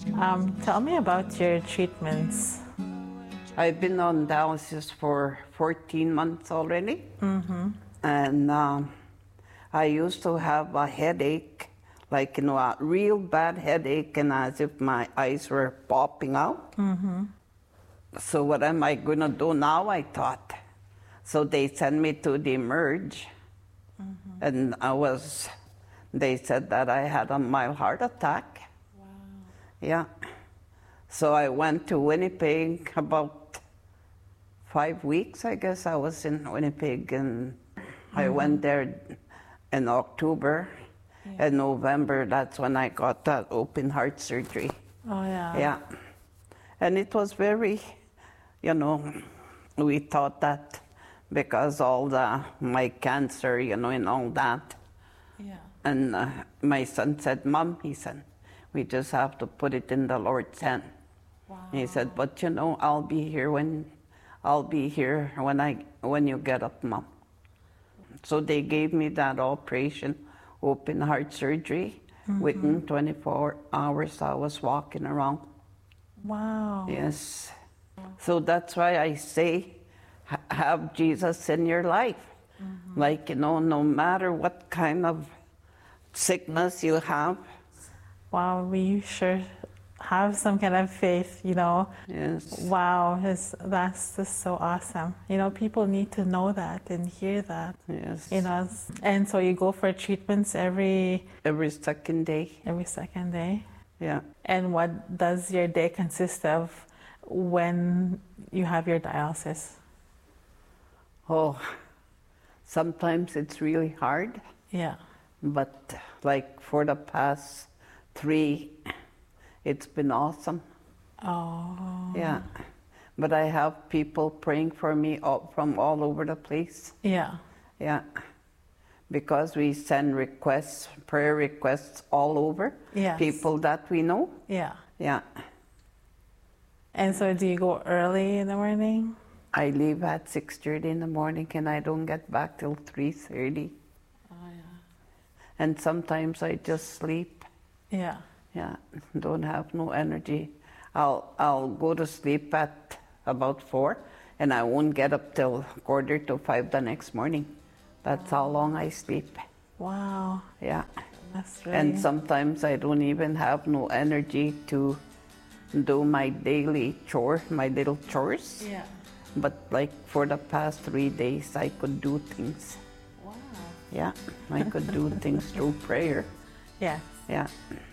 Tell me about your treatments. I've been on dialysis for 14 months already. And I used to have a headache, like, a real bad headache, and as if my eyes were popping out. So what am I going to do now, I thought. So they sent me to the Emerge, and they said that I had a mild heart attack. Wow. Yeah. So I went to Winnipeg about 5 weeks, I guess. I was in Winnipeg, and I went there in October. Yeah. In November, that's when I got that open heart surgery. Oh, yeah. Yeah. And it was very, we thought that because my cancer, and all that. Yeah. And my son said, Mom, he said, we just have to put it in the Lord's hand. Wow. He said, but I'll be here when you get up, Mom. So they gave me that operation, open heart surgery. Within 24 hours, I was walking around. Wow. Yes. So that's why I say, have Jesus in your life. Like, no matter what kind of sickness you have. Wow, we sure have some kind of faith, Yes. Wow, that's just so awesome. People need to know that and hear that. Yes. And so you go for treatments every second day. Every second day. Yeah. And what does your day consist of when you have your dialysis? Oh, sometimes it's really hard. Yeah. But like for the past 3, it's been awesome. Oh. Yeah. But I have people praying for me from all over the place. Yeah. Yeah. Because we send prayer requests all over. Yes. People that we know. Yeah. Yeah. And so do you go early in the morning? I leave at 6:30 in the morning and I don't get back till 3:30. Oh, yeah. And sometimes I just sleep. Yeah. Yeah, don't have no energy. I'll go to sleep at about 4 and I won't get up till 4:45 the next morning. That's how long I sleep. Wow. Yeah. That's really... And sometimes I don't even have no energy to do my daily my little chores. Yeah. But like for the past 3 days, I could do things. Wow. Yeah, I could do things through prayer. Yeah. Yeah.